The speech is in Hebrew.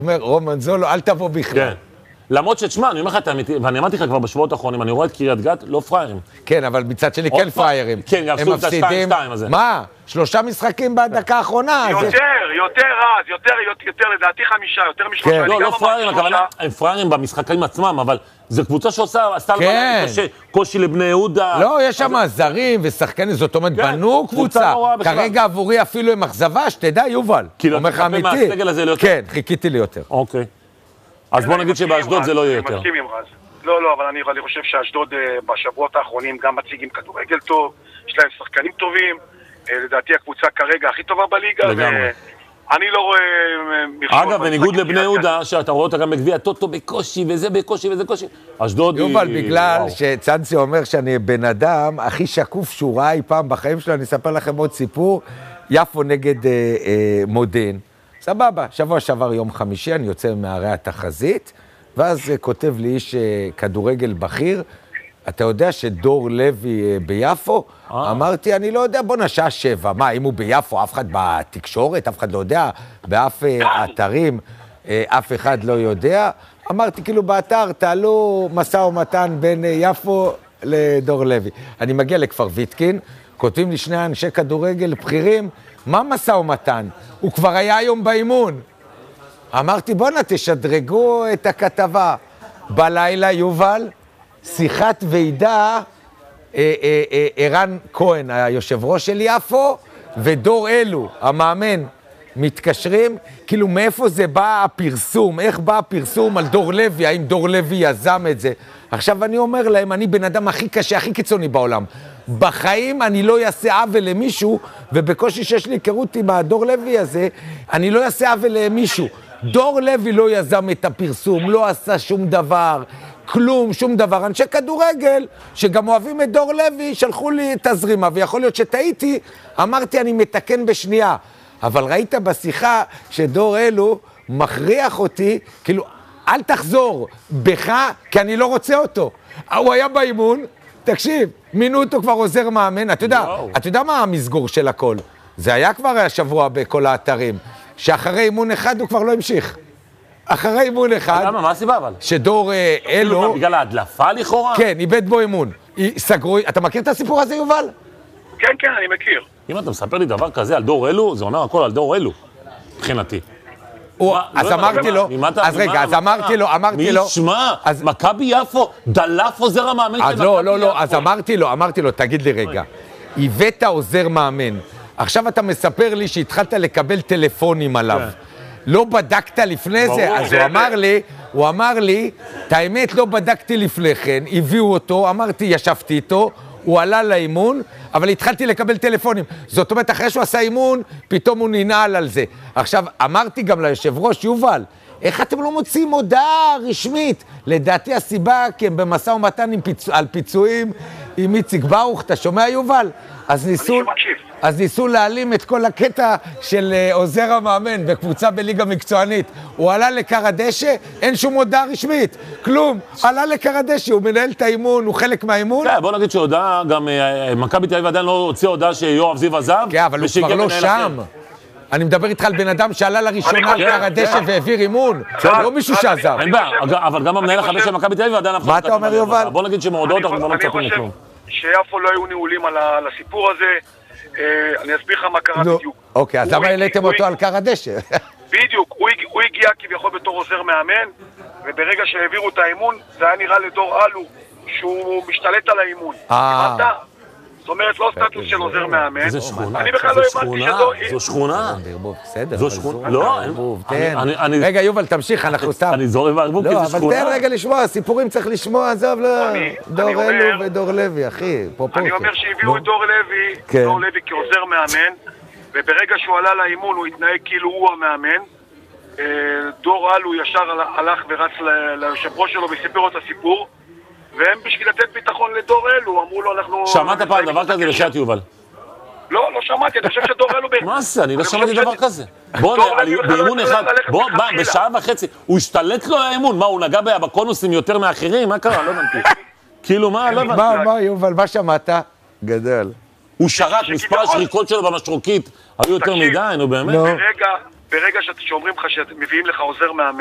אומר, רומן זולו, אל תבוא בכלל. למרות שתשמע, אני אומר לך את האמיתי, ואני אמרתי לך כבר בשבועות האחרונים, אני רואה את קריית גת, לא פריירים. כן, אבל מצד שלי כן פריירים. כן, עשו את ה-2-2 הזה. מה? 3 משחקים בדקה האחרונה. יותר אז, יותר, לדעתי 5, יותר מ3. לא פריירים, הכוונה, הם פריירים במשחקים עצמם, אבל זו קבוצה שעושה קושי לבני יהודה. לא, יש שם זרים ושחקנים, זאת אומרת, בנו קבוצה. כרגע עבורי אפילו עם אכזבה, שתדע, יובל. אומר לך אמיתי. כן, חיכיתי לי יותר. אוקיי. אז בוא נגיד שבאשדוד זה לא יהיה יותר. אני מסכים עם רז. לא, אבל אני חושב שאשדוד בשבועות האחרונים גם מציגים כדורגל טוב, יש להם שחקנים טובים, לדעתי הקבוצה כרגע הכי טובה בליגה. לגמרי. אני לא רואה... אגב, בניגוד לבני יהודה, שאתה רואה אותה גם בגביע טוטו בקושי, וזה בקושי וזה קושי. אשדוד היא... יובל, בגלל שצאנצי אומר שאני בן אדם הכי שקוף שהוא ראה אי פעם בחיים שלו, אני אספר לכם עוד סיפור, יפו נגד מודיעין. סבבה, שבוע שעבר יום חמישי, אני יוצא מהרי התחזית, ואז כותב לי איש כדורגל בכיר, אתה יודע שדור לוי ביפו? אמרתי, אני לא יודע, בוא נשעה 7. מה, אם הוא ביפו, אף אחד בתקשורת, אף אחד לא יודע, באף אתרים, אף אחד לא יודע. אמרתי, כאילו באתר, תעלו מסע ומתן בין יפו לדור לוי. אני מגיע לכפר ויטקין, כותבים לי 2 אנשי כדורגל בכירים, מה מסע ומתן? הוא כבר היה היום באימון. אמרתי, בוא תשדרגו את הכתבה. בלילה, יובל, שיחת ועידה, ערן כהן, היושב ראש של יפו, ודור אלו, המאמן, מתקשרים, כאילו מאיפה זה בא הפרסום, איך בא הפרסום על דור לוי, האם דור לוי יזם את זה. עכשיו אני אומר להם, אני בן אדם הכי קשה, הכי קיצוני בעולם. בחיים אני לא אעשה עוול למישהו, ובקושי שיש לי היכרות עם הדור לוי הזה, אני לא אעשה עוול למישהו. דור לוי לא יזם את הפרסום, לא עשה שום דבר, כלום, שום דבר. אנשי כדורגל, שגם אוהבים את דור לוי, שלחו לי את הזרימה, ויכול להיות שטעיתי, אמרתי, אני מתקן בשנייה. אבל ראית בשיחה שדור אלו מכריח אותי, כאילו, אל תחזור בך, כי אני לא רוצה אותו. הוא היה באימון, תקשיב, מינו אותו כבר עוזר מאמן, אתה יודע מה המסגור של הכל? זה היה כבר השבוע בכל האתרים, שאחרי אימון אחד הוא כבר לא המשיך. אחרי אימון אחד... למה? מה הסיבה אבל? שדור אלו... בגלל ההדלפה לכאורה? כן, איבד בו אימון. סגרו... אתה מכיר את הסיפור הזה, יובל? כן, אני מכיר. אם אתה מספר לי דבר כזה על דור אלו, זה אומר הכל על דור אלו, מבחינתי. אז אמרתי לו, אז רגע, אז אמרתי לו, מי ישמע? מכבי יפו, דלף עוזר המאמן של מכבי יפו. לא, אז אמרתי לו, תגיד לי רגע, הבאת עוזר מאמן, עכשיו אתה מספר לי שהתחלת לקבל טלפונים עליו, לא בדקת לפני זה, אז הוא אמר לי, את האמת לא בדקתי לפני כן, הביאו אותו, אמרתי, ישבתי איתו, הוא עלה לאימון, אבל התחלתי לקבל טלפונים. זאת אומרת, אחרי שהוא עשה אימון, פתאום הוא ננעל על זה. עכשיו, אמרתי גם ליושב ראש, יובל, איך אתם לא מוצאים הודעה רשמית? לדעתי הסיבה, כי הם במשא ומתן על פיצויים עם איציק ברוך, אתה שומע, יובל? אז ניסו להעלים את כל הקטע של עוזר המאמן בקבוצה בליגה מקצוענית. הוא עלה לקר הדשא, אין שום הודעה רשמית, כלום. עלה לקר הדשא, הוא מנהל את האימון, הוא חלק מהאימון. כן, בוא נגיד שהודעה, גם מכבי תל אביב עדיין לא הוציא הודעה שיואב זיו עזב. כן, אבל הוא כבר לא שם. אני מדבר איתך על בן אדם שעלה לראשונה לקר הדשא והעביר אימון. לא מישהו שעזב. אין בעיה, אבל גם המנהל החדש של מכבי תל אביב עדיין... מה אתה אומר, יובל? בוא נגיד שמהודעות אנחנו לא מצפים לכלום. שיפו לא היו נעולים על הסיפור הזה. אני אסביר לך מה קרה בדיוק. אוקיי, אז למה העליתם אותו על קר הדשא? בדיוק, הוא הגיע כביכול בתור עוזר מאמן, וברגע שהעבירו את האימון, זה היה נראה לדור אלו, שהוא משתלט על האימון. זאת אומרת, לא סטטוס של עוזר מאמן. זה שכונה. אני בכלל לא הבנתי שזו... זו שכונה. בסדר. זו שכונה. לא, רגע, יובל, תמשיך, אנחנו סתם. אני זורם בערבוב, כי זה שכונה. אבל תן רגע לשמוע, סיפורים צריך לשמוע, עזוב, לא. דור אלו ודור לוי, אחי, פרופורציה. אני אומר שהביאו את דור לוי כעוזר מאמן, וברגע שהוא עלה לאימון, הוא התנהג כאילו הוא המאמן. דור אלו ישר הלך ורץ ליושב ראש שלו וסיפר לו את הסיפור. והם בשביל לתת ביטחון לדור אלו, אמרו לו אנחנו... שמעת פעם דבר כזה לשעת יובל? לא שמעתי, אני חושב שדור אלו... מה זה? אני לא שמעתי דבר כזה. בוא, באימון אחד, בוא, בשעה וחצי, הוא השתלט לו האימון, מה, הוא נגע בקונוסים יותר מאחרים? מה קרה? לא הבנתי. כאילו, מה? לא הבנתי. מה, יובל, מה שמעת? גדל. הוא שרק, מספר השריקות שלו במשרוקית, היו יותר מדי, נו באמת. ברגע שאומרים לך שמביאים לך עוזר מאמן,